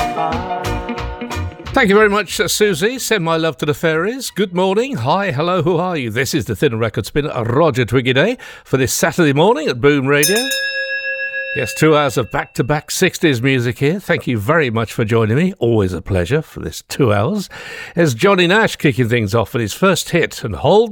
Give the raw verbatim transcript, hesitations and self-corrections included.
Thank you very much, uh, Susie. Send my love to the fairies. Good morning. Hi, hello, who are you? This is the Thin Record Spinner, Roger Twiggy Day, for this Saturday morning at Boom Radio. Yes, two hours of back-to-back sixties music here. Thank you very much for joining me. Always a pleasure for this two hours. There's Johnny Nash kicking things off with his first hit, and Hold